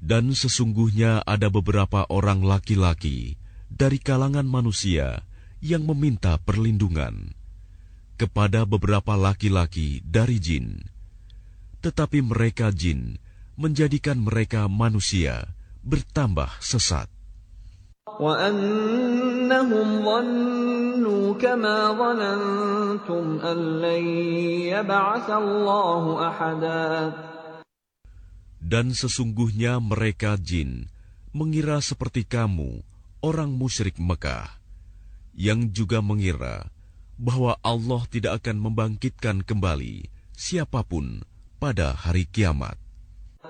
Dan sesungguhnya ada beberapa orang laki-laki dari kalangan manusia yang meminta perlindungan kepada beberapa laki-laki dari jin, tetapi mereka jin menjadikan mereka manusia bertambah sesat. وَأَنَّهُمْ ظَنُّوا كَمَا ظَنَنتُمْ أَن لَّن يَبْعَثَ اللَّهُ أَحَدًا. Dan sesungguhnya mereka jin mengira seperti kamu, orang musyrik Mekah, yang juga mengira bahwa Allah tidak akan membangkitkan kembali siapapun pada hari kiamat.